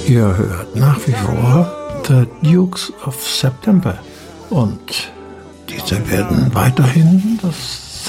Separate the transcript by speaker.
Speaker 1: Ihr hört nach wie vor The Dukes of September und diese werden weiterhin das